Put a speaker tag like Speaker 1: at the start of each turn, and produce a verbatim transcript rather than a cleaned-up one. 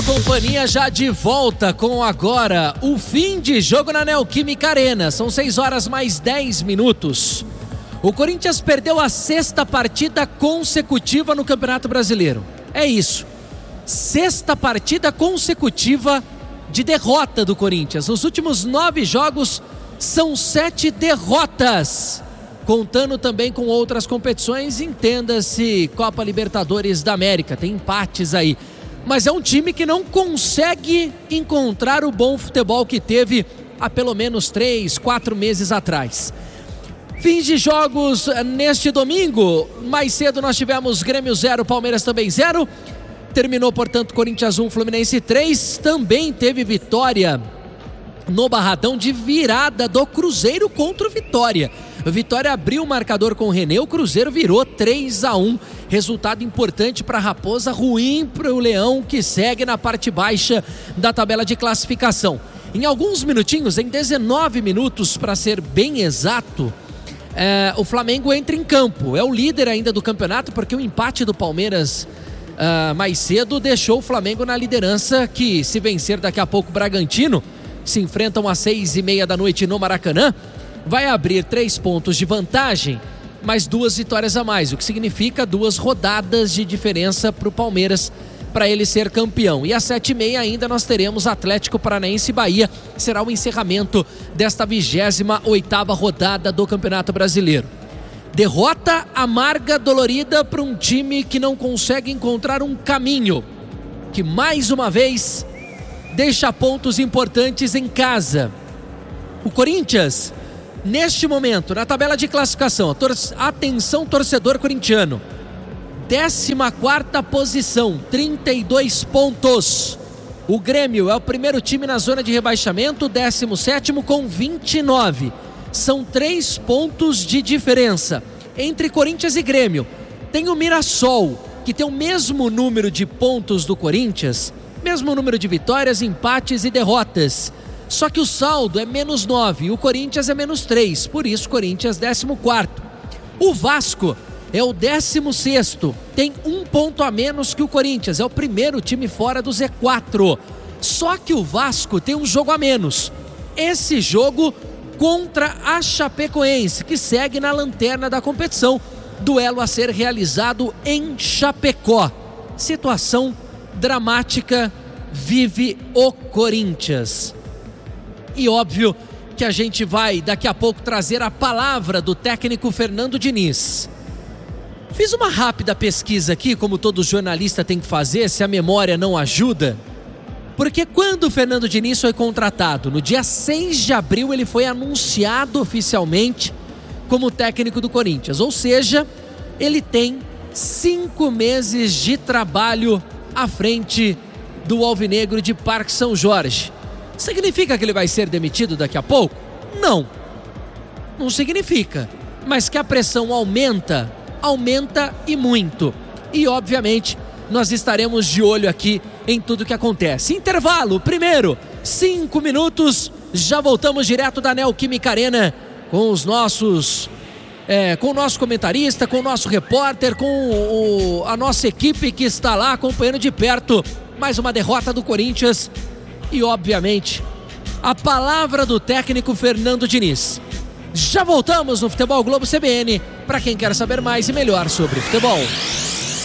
Speaker 1: Companhia já de volta com agora o fim de jogo na Neoquímica Arena. São seis horas mais dez minutos. O Corinthians perdeu a sexta partida consecutiva no Campeonato Brasileiro. É isso. Sexta partida consecutiva de derrota do Corinthians. Os últimos nove jogos são sete derrotas. Contando também com outras competições, entenda-se Copa Libertadores da América. Tem empates aí. Mas é um time que não consegue encontrar o bom futebol que teve há pelo menos três, quatro meses atrás. Fins de jogos neste domingo. Mais cedo nós tivemos Grêmio zero, Palmeiras também zero. Terminou, portanto, Corinthians um, Fluminense três. Também teve vitória no Barradão de virada do Cruzeiro contra o Vitória. O Vitória abriu o marcador com o René, o Cruzeiro virou três a um. Resultado importante para a Raposa, ruim para o Leão, que segue na parte baixa da tabela de classificação. Em alguns minutinhos, em dezenove minutos para ser bem exato, é, o Flamengo entra em campo. É o líder ainda do campeonato, porque o empate do Palmeiras uh, mais cedo deixou o Flamengo na liderança, que se vencer daqui a pouco o Bragantino, se enfrentam às seis e meia da noite no Maracanã, vai abrir três pontos de vantagem, mais duas vitórias a mais, o que significa duas rodadas de diferença para o Palmeiras, para ele ser campeão. E às sete e meia ainda nós teremos Atlético Paranaense e Bahia, será o encerramento desta vigésima oitava rodada do Campeonato Brasileiro. Derrota amarga, dolorida para um time que não consegue encontrar um caminho, que mais uma vez deixa pontos importantes em casa. O Corinthians, neste momento, na tabela de classificação, tor- atenção torcedor corintiano, décima quarta posição, trinta e dois pontos. O Grêmio é o primeiro time na zona de rebaixamento, décimo sétimo com vinte e nove. São três pontos de diferença entre Corinthians e Grêmio. Tem o Mirassol, que tem o mesmo número de pontos do Corinthians, mesmo número de vitórias, empates e derrotas. Só que o saldo é menos nove, o Corinthians é menos três, por isso Corinthians décimo quarto. O Vasco é o décimo sexto, tem um ponto a menos que o Corinthians, é o primeiro time fora do Z quatro. Só que o Vasco tem um jogo a menos. Esse jogo contra a Chapecoense, que segue na lanterna da competição. Duelo a ser realizado em Chapecó. Situação dramática vive o Corinthians. E óbvio que a gente vai daqui a pouco trazer a palavra do técnico Fernando Diniz. Fiz uma rápida pesquisa aqui, como todo jornalista tem que fazer, se a memória não ajuda. Porque quando o Fernando Diniz foi contratado, no dia seis de abril, ele foi anunciado oficialmente como técnico do Corinthians. Ou seja, ele tem cinco meses de trabalho à frente do Alvinegro de Parque São Jorge. Significa que ele vai ser demitido daqui a pouco? Não. Não significa. Mas que a pressão aumenta, aumenta e muito. E obviamente nós estaremos de olho aqui em tudo que acontece. Intervalo, primeiro, cinco minutos, já voltamos direto da Neoquímica Arena com os nossos... É, com o nosso comentarista, com o nosso repórter, com o, a nossa equipe que está lá acompanhando de perto mais uma derrota do Corinthians e, obviamente, a palavra do técnico Fernando Diniz. Já voltamos no Futebol Globo C B N para quem quer saber mais e melhor sobre futebol.